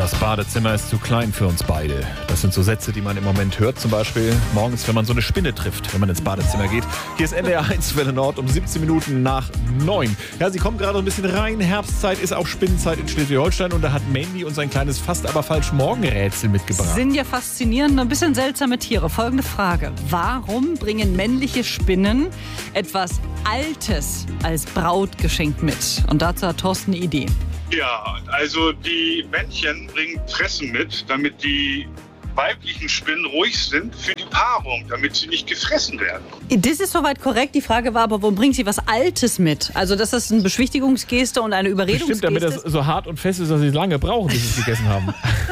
Das Badezimmer ist zu klein für uns beide. Das sind so Sätze, die man im Moment hört. Zum Beispiel morgens, wenn man so eine Spinne trifft, wenn man ins Badezimmer geht. Hier ist NDR 1 Welle Nord um 17 Minuten nach 9. Ja, sie kommen gerade ein bisschen rein. Herbstzeit ist auch Spinnenzeit in Schleswig-Holstein. Und da hat Mandy uns ein kleines fast aber falsch Morgenrätsel mitgebracht. Sind ja faszinierende, ein bisschen seltsame Tiere. Folgende Frage. Warum bringen männliche Spinnen etwas Altes als Brautgeschenk mit? Und dazu hat Thorsten eine Idee. Ja, also die Männchen bringen Fressen mit, damit die weiblichen Spinnen ruhig sind für die Paarung, damit sie nicht gefressen werden. Das ist soweit korrekt. Die Frage war aber, warum bringen sie was Altes mit? Also das ist eine Beschwichtigungsgeste und eine Überredungsgeste. Bestimmt, damit das so hart und fest ist, dass sie lange brauchen, bis sie es gegessen haben.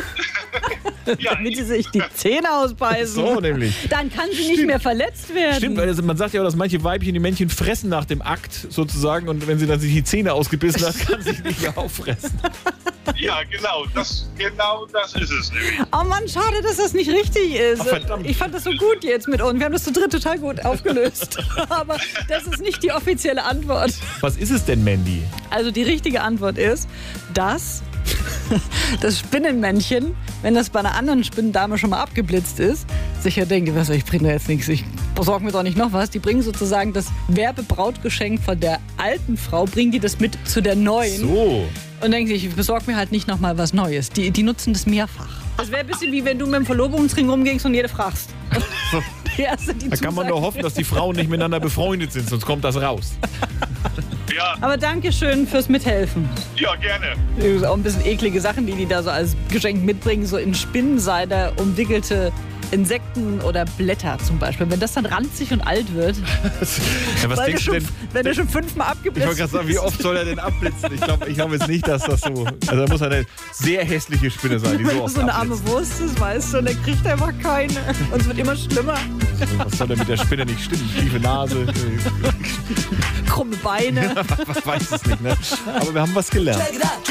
Ja, Damit sie sich die Zähne ausbeißen. So nämlich. Dann kann sie nicht mehr verletzt werden. Stimmt, weil man sagt ja auch, dass manche Weibchen die Männchen fressen nach dem Akt sozusagen und wenn sie dann sich die Zähne ausgebissen hat, kann sie sich nicht mehr auffressen. ja, genau das ist es nämlich. Oh Mann, schade, dass das nicht richtig ist. Ach, verdammt. Ich fand das so gut jetzt mit uns. Wir haben das zu dritt total gut aufgelöst. Aber das ist nicht die offizielle Antwort. Was ist es denn, Mandy? Also die richtige Antwort ist, dass das Spinnenmännchen, wenn das bei einer anderen Spinnendame schon mal abgeblitzt ist, sicher denkt, ich bringe da jetzt nichts, ich besorge mir doch nicht noch was. Die bringen sozusagen das Werbebrautgeschenk von der alten Frau, bringen die das mit zu der neuen. So. Und denken sich, ich besorge mir halt nicht noch mal was Neues. Die nutzen das mehrfach. Das wäre ein bisschen wie wenn du mit dem Verlobungsring rumgingst und jede fragst. Die erste, die Da kann man nur hoffen, dass die Frauen nicht miteinander befreundet sind, sonst kommt das raus. Ja, Aber danke schön fürs Mithelfen. ja, gerne. Das ist auch ein bisschen eklige Sachen, die da so als Geschenk mitbringen, so in Spinnenseide umwickelte Insekten oder Blätter zum Beispiel. Wenn das dann ranzig und alt wird, Ja, was weil denkst du denn? wenn der schon 5-mal Ich abgeblitzt wollte gerade sagen, wie oft soll er denn abblitzen? Ich glaube jetzt nicht, dass das so... Also da muss eine sehr hässliche Spinne sein, die so wenn oft so eine arme abblitzt. Wurst ist, weißt du, und der kriegt einfach keine. Und es wird immer schlimmer. Was soll denn mit der Spinne nicht stimmen? Tiefe Nase, Krumme Beine. weiß es nicht, ne? Aber wir haben was gelernt.